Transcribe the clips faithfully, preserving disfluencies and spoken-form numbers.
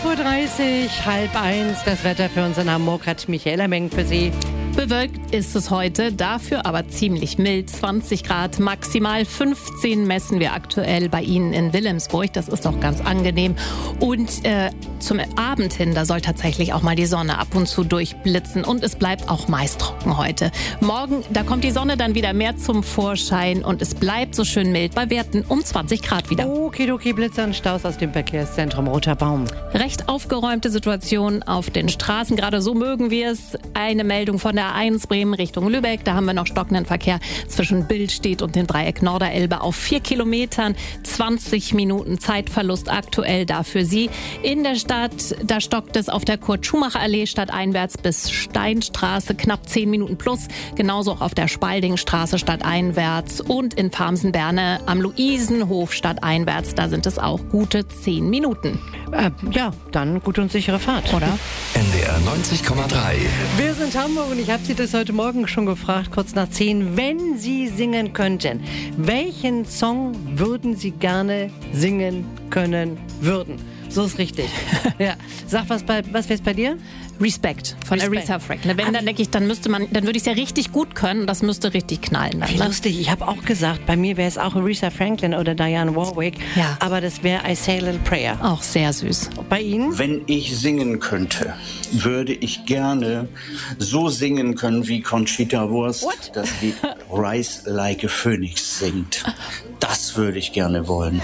Uhr dreißig, halb eins. Das Wetter für uns in Hamburg hat Michaela Meng für Sie. Bewölkt ist es heute, dafür aber ziemlich mild. zwanzig Grad, maximal fünfzehn messen wir aktuell bei Ihnen in Wilhelmsburg. Das ist doch ganz angenehm. Und äh, zum Abend hin, da soll tatsächlich auch mal die Sonne ab und zu durchblitzen. Und es bleibt auch meist trocken heute. Morgen, da kommt die Sonne dann wieder mehr zum Vorschein. Und es bleibt so schön mild bei Werten um zwanzig Grad wieder. Okidoki, Blitzer und Staus aus dem Verkehrszentrum Roter Baum. Recht aufgeräumte Situation auf den Straßen. Gerade so mögen wir es. Eine Meldung von der A eins Bremen Richtung Lübeck. Da haben wir noch stockenden Verkehr zwischen Billstedt und dem Dreieck Norderelbe auf vier Kilometern. zwanzig Minuten Zeitverlust aktuell da für Sie. In der Stadt, da stockt es auf der Kurt-Schumacher-Allee stadteinwärts bis Steinstraße knapp zehn Minuten plus. Genauso auch auf der Spaldingstraße stadteinwärts und in Farmsen-Berne am Luisenhof stadteinwärts. Da sind es auch gute zehn Minuten. Äh, ja, dann gute und sichere Fahrt. Oder? N D R neunzig Komma drei. Wir sind Hamburg und ich habe Sie das heute Morgen schon gefragt, kurz nach zehn. Wenn Sie singen könnten, welchen Song würden Sie gerne singen können würden? So ist richtig. Ja. Sag, was, bei, was wäre es bei dir? Respect von Respect. Aretha Franklin. Wenn, dann denke ich, dann müsste man, dann würde ich es ja richtig gut können. Das müsste richtig knallen. Dann, Wie ne? lustig, ich habe auch gesagt, bei mir wäre es auch Aretha Franklin oder Diane Warwick, Ja. aber das wäre I Say a Little Prayer. Auch sehr süß. Bei Ihnen? Wenn ich singen könnte, würde ich gerne so singen können, wie Conchita Wurst What? das Lied Rise Like a Phoenix singt. Das würde ich gerne wollen.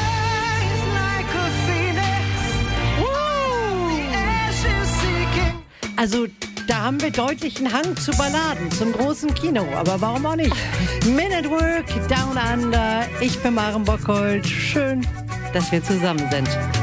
Also, da haben wir deutlichen Hang zu Balladen, zum großen Kino. Aber warum auch nicht? Men at Work, Down Under. Ich bin Maren Bockhold. Schön, dass wir zusammen sind.